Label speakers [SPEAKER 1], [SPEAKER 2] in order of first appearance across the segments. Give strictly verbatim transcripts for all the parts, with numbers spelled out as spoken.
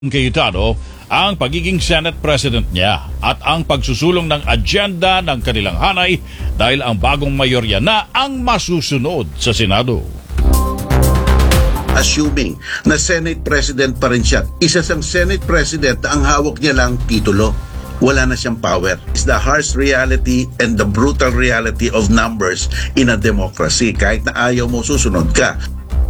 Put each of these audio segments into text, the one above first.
[SPEAKER 1] Cayetano ang pagiging Senate President niya at ang pagsusulong ng agenda ng kanilang hanay dahil ang bagong mayorya na ang masusunod sa Senado.
[SPEAKER 2] Assuming na Senate President pa rin siya, isa siyang Senate President na ang hawak niya lang titulo. Wala na siyang power. It's the harsh reality and the brutal reality of numbers in a democracy. Kahit na ayaw mo, susunod ka.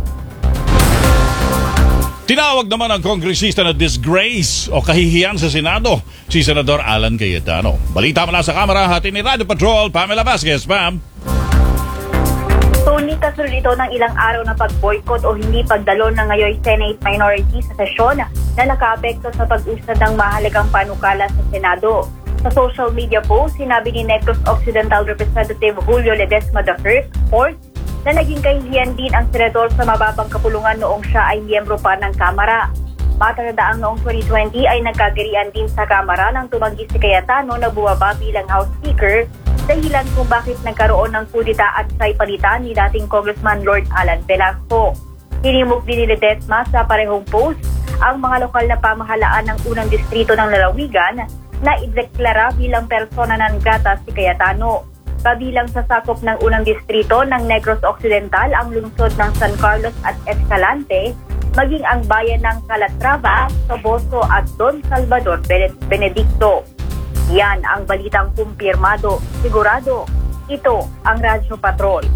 [SPEAKER 1] Tinawag naman ng kongresista na disgrace o kahihiyan sa Senado si Senador Alan Cayetano. Balita mula sa Kamara, hati ni Radio Patrol, Pamela Vasquez, ma'am.
[SPEAKER 3] Tony, kasunod ito ng ilang araw na pag-boycott o hindi pagdalo ng ngayon Senate minority sa sesyon na nakaapekto sa pag-usad ng mahalagang panukala sa Senado. Sa social media post, sinabi ni Negros Occidental Representative Julio Ledesma the First, fourth, na naging kahihiyan din ang senador sa mababang kapulungan noong siya ay miyembro pa ng Kamara. Matatadaang noong twenty twenty ay nagkagirian din sa Kamara nang tumanggi si Cayetano na bumaba bilang House Speaker dahilan kung bakit nagkaroon ng kudita at sa'y palitan ni dating Congressman Lord Alan Velasco. Hinimok din ni Ledesma sa parehong post ang mga lokal na pamahalaan ng unang distrito ng lalawigan na ideklara bilang persona non grata si Cayetano. Kabilang sa sakop ng unang distrito ng Negros Occidental ang lungsod ng San Carlos at Escalante, maging ang bayan ng Calatrava, Toboso at Don Salvador Benedicto. Yan ang balitang kumpirmado, sigurado. Ito ang Radyo Patrol.